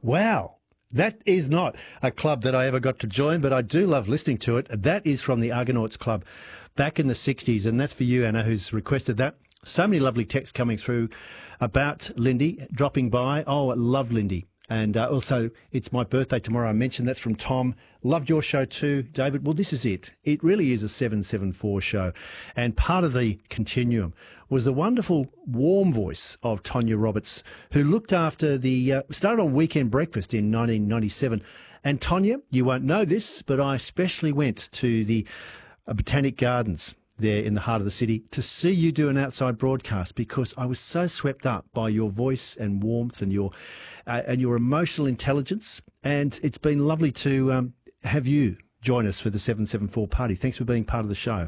Wow. That is not a club that I ever got to join, but I do love listening to it. That is from the Argonauts Club back in the 60s, and that's for you, Anna, who's requested that. So many lovely texts coming through about Lindy dropping by. Oh, I love Lindy. And also, it's my birthday tomorrow. I mentioned that's from Tom. Loved your show too, David. Well, this is it. It really is a 774 show. And part of the continuum was the wonderful, warm voice of Tonya Roberts, who looked after started on Weekend Breakfast in 1997. And Tonya, you won't know this, but I especially went to the Botanic Gardens there in the heart of the city to see you do an outside broadcast, because I was so swept up by your voice and warmth and your emotional intelligence. And it's been lovely to have you join us for the 774 party. Thanks for being part of the show.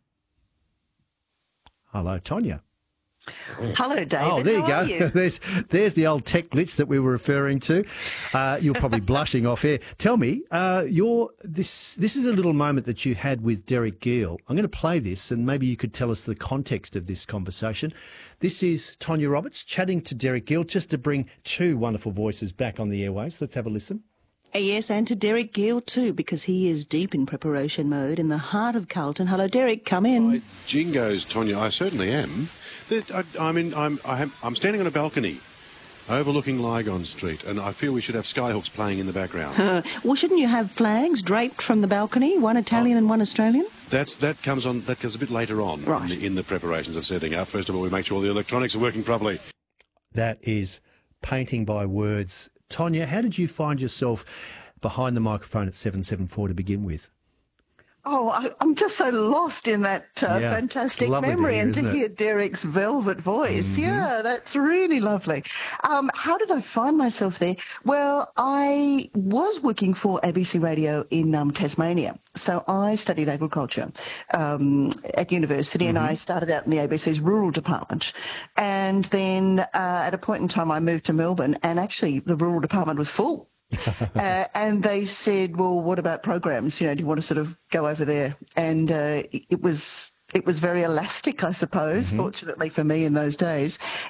Hello, Tonya. Hello, David. Oh, there you How go. are you? There's the old tech glitch that we were referring to. You're probably blushing off air. Tell me, this is a little moment that you had with Derek Gill. I'm going to play this, and maybe you could tell us the context of this conversation. This is Tonya Roberts chatting to Derek Gill, just to bring two wonderful voices back on the airwaves. Let's have a listen. Yes, and to Derek Gill too, because he is deep in preparation mode in the heart of Carlton. Hello, Derek, come in. Jingoes, Tonya, I certainly am. I'm standing on a balcony overlooking Lygon Street, and I feel we should have Skyhooks playing in the background. Well, shouldn't you have flags draped from the balcony, one Italian and one Australian? That comes a bit later on, right, in the preparations of setting up. First of all, we make sure the electronics are working properly. That is painting by words. Tonya, how did you find yourself behind the microphone at 774 to begin with? Oh, I'm just so lost in that fantastic memory, and to hear Derek's velvet voice. Mm-hmm. Yeah, that's really lovely. How did I find myself there? Well, I was working for ABC Radio in Tasmania. So I studied agriculture at university, and I started out in the ABC's rural department. And then at a point in time, I moved to Melbourne, and actually the rural department was full. And they said, well, what about programs? Do you want to sort of go over there? And it was very elastic, I suppose, fortunately for me in those days.